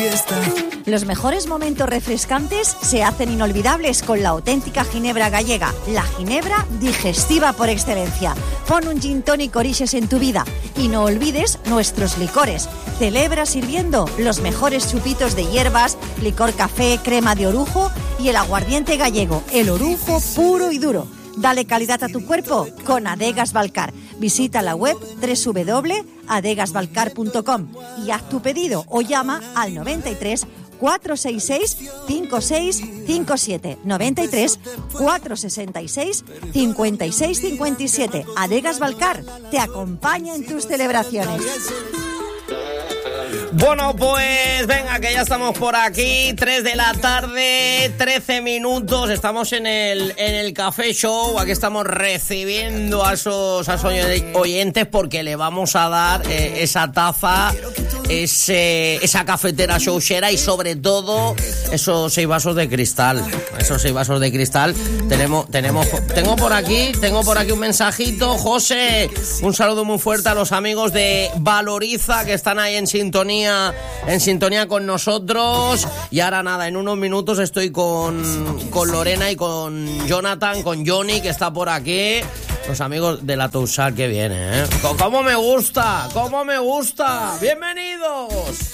Los mejores momentos refrescantes se hacen inolvidables con la auténtica ginebra gallega, la ginebra digestiva por excelencia. Pon un gin tonic Orixes en tu vida y no olvides nuestros licores. Celebra sirviendo los mejores chupitos de hierbas, licor café, crema de orujo y el aguardiente gallego, el orujo puro y duro. Dale calidad a tu cuerpo con Adegas Balcar. Visita la web www.adegasbalcar.com y haz tu pedido o llama al 93 466 5657. 93 466 5657. Adegas Balcar te acompaña en tus celebraciones. Bueno, pues venga, que ya estamos por aquí, 3 de la tarde, 13 minutos, estamos en el Café Show, aquí estamos recibiendo a esos oyentes porque le vamos a dar esa taza, esa cafetera showshera y sobre todo esos 6 vasos de cristal, tengo por aquí un mensajito. José, un saludo muy fuerte a los amigos de Valoriza que están ahí en sintonía con nosotros. Y ahora nada, en unos minutos estoy con Lorena y con Jonathan, con Johnny que está por aquí, los amigos de la Toussaint que viene, ¿eh? ¡Cómo me gusta! ¡Bienvenidos!